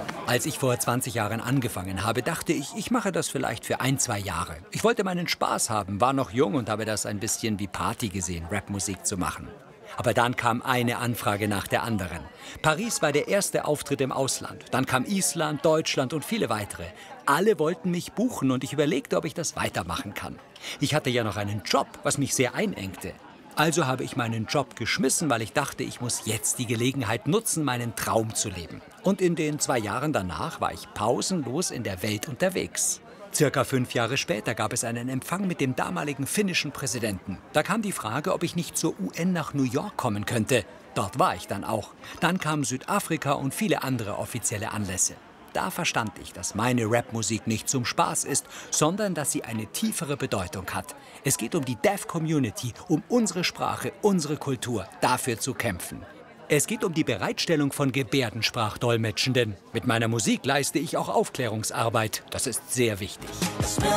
Als ich vor 20 Jahren angefangen habe, dachte ich, ich mache das vielleicht für 1, 2 Jahre. Ich wollte meinen Spaß haben, war noch jung und habe das ein bisschen wie Party gesehen, Rapmusik zu machen. Aber dann kam eine Anfrage nach der anderen. Paris war der erste Auftritt im Ausland. Dann kam Island, Deutschland und viele weitere. Alle wollten mich buchen und ich überlegte, ob ich das weitermachen kann. Ich hatte ja noch einen Job, was mich sehr einengte. Also habe ich meinen Job geschmissen, weil ich dachte, ich muss jetzt die Gelegenheit nutzen, meinen Traum zu leben. Und in den 2 Jahren danach war ich pausenlos in der Welt unterwegs. Circa 5 Jahre später gab es einen Empfang mit dem damaligen finnischen Präsidenten. Da kam die Frage, ob ich nicht zur UN nach New York kommen könnte. Dort war ich dann auch. Dann kam Südafrika und viele andere offizielle Anlässe. Da verstand ich, dass meine Rapmusik nicht zum Spaß ist, sondern dass sie eine tiefere Bedeutung hat. Es geht um die Deaf Community, um unsere Sprache, unsere Kultur, dafür zu kämpfen. Es geht um die Bereitstellung von Gebärdensprachdolmetschenden. Mit meiner Musik leiste ich auch Aufklärungsarbeit. Das ist sehr wichtig.